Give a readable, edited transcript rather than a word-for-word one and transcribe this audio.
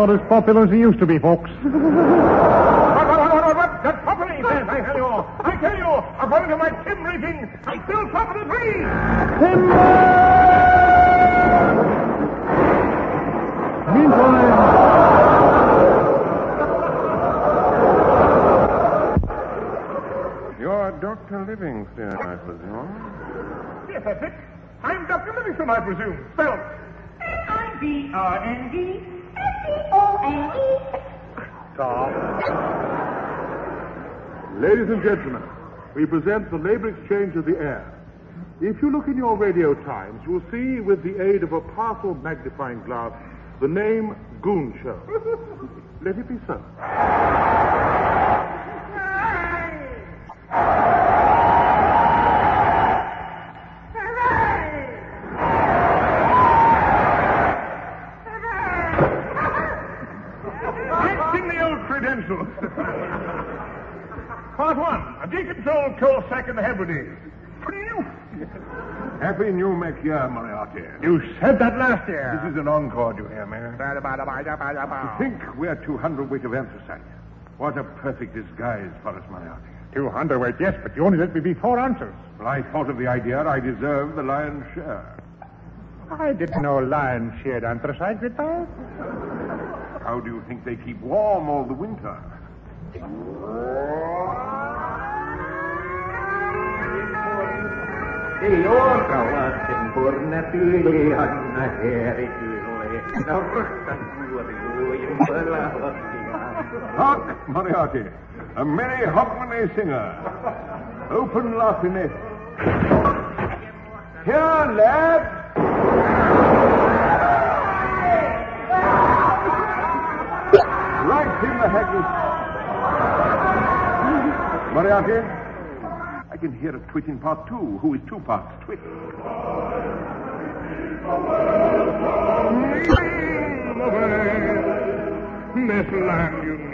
not as popular as he used to be, folks. What? That's property, says, I tell you. I tell you, according to my Tim rating, I'm still property free. Meantime... You're Dr. Livingston, I presume? Yes, that's it. I'm Dr. Livingston, I presume. Spelled Librndone. Tom. Ladies and gentlemen, we present the labor exchange of the air. If you look in your radio times, you will see, with the aid of a powerful magnifying glass, the name Goon Show. Let it be so. Fetching the old credentials. Part 1. A decontrolled coal sack in the Hebrides. Happy New Make Year, Moriarty. You said that last year. This is an encore, do you hear me? Think we're 200 weight of anthracite. What a perfect disguise for us, Moriarty. 200 weight, yes, but you only let me be 4 ounces. Well, I thought of the idea I deserved the lion's share. I didn't know lions shared anthracite with us. How do you think they keep warm all the winter? Ei orkalasten purna tyyli anna heritille. Naurakka nuori uimpala hottia. Hark, Moriarty. A merry hogmanay singer. Open laughing. Here, lads. Right in the haggis. Moriarty, I can hear a twit in part 2, who is 2 parts twit. This land you